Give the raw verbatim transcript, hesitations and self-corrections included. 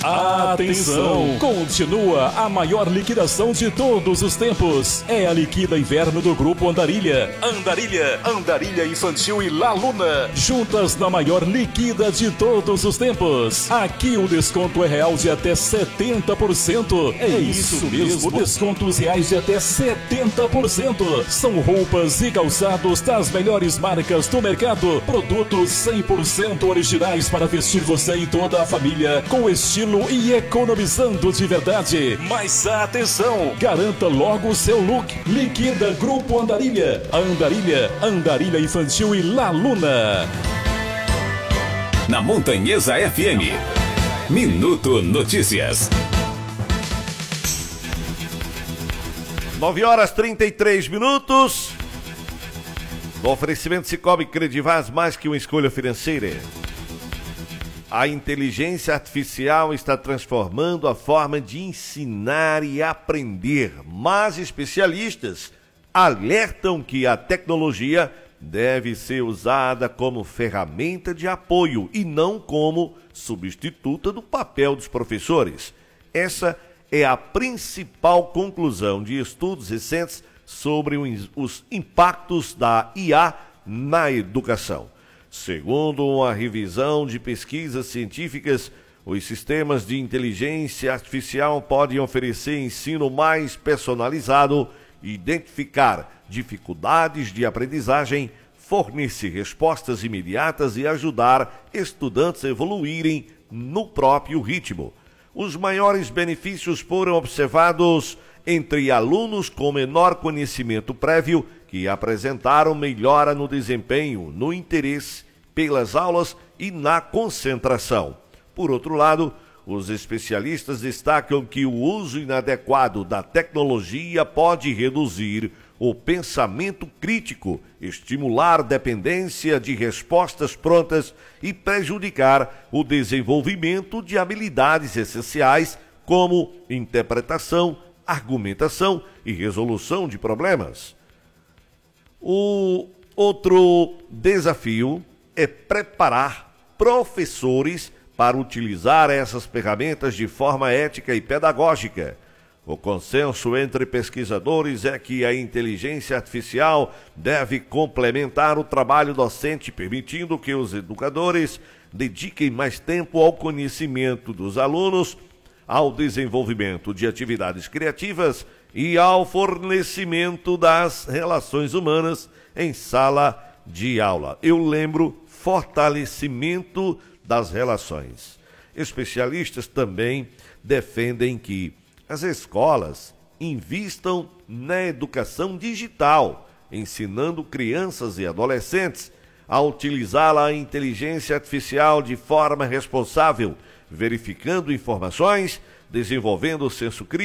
Atenção! Continua a maior liquidação de todos os tempos. É a Liquida Inverno do Grupo Andarilha. Andarilha, Andarilha Infantil e La Luna. Juntas na maior liquida de todos os tempos. Aqui o desconto é real de até setenta por cento. É isso mesmo, descontos reais de até setenta por cento. São roupas e calçados das melhores marcas do mercado. Produtos cem por cento originais para vestir você e toda a família com estilo e economizando de verdade. Mas atenção, garanta logo o seu look. Liquida Grupo Andarilha. Andarilha, Andarilha Infantil e La Luna. Na Montanhesa F M, Minuto Notícias. nove horas e trinta e três minutos. O oferecimento Cicobi Credivaz, mais que uma escolha financeira. A inteligência artificial está transformando a forma de ensinar e aprender, mas especialistas alertam que a tecnologia deve ser usada como ferramenta de apoio e não como substituta do papel dos professores. Essa é a principal conclusão de estudos recentes sobre os impactos da I A na educação. Segundo uma revisão de pesquisas científicas, os sistemas de inteligência artificial podem oferecer ensino mais personalizado, identificar dificuldades de aprendizagem, fornecer respostas imediatas e ajudar estudantes a evoluírem no próprio ritmo. Os maiores benefícios foram observados entre alunos com menor conhecimento prévio, que apresentaram melhora no desempenho, no interesse pelas aulas e na concentração. Por outro lado, os especialistas destacam que o uso inadequado da tecnologia pode reduzir o pensamento crítico, estimular dependência de respostas prontas e prejudicar o desenvolvimento de habilidades essenciais como interpretação, argumentação e resolução de problemas. O outro desafio é preparar professores para utilizar essas ferramentas de forma ética e pedagógica. O consenso entre pesquisadores é que a inteligência artificial deve complementar o trabalho docente, permitindo que os educadores dediquem mais tempo ao conhecimento dos alunos, ao desenvolvimento de atividades criativas e ao fornecimento das relações humanas em sala de aula. Eu lembro, fortalecimento das relações. Especialistas também defendem que as escolas invistam na educação digital, ensinando crianças e adolescentes a utilizar a inteligência artificial de forma responsável, verificando informações, desenvolvendo o senso crítico